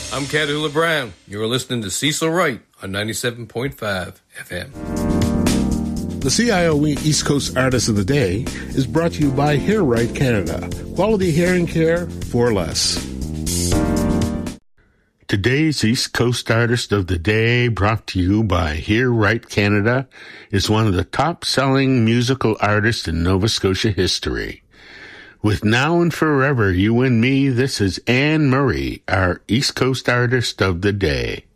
I'm Cadula Brown. You're listening to Cecil Wright on 97.5 FM. The CIOE East Coast Artist of the Day is brought to you by Hair Right Canada. Quality hearing care for less. Today's East Coast Artist of the Day, brought to you by Hear Right Canada, is one of the top-selling musical artists in Nova Scotia history. With Now and Forever, You and Me, this is Anne Murray, our East Coast Artist of the Day.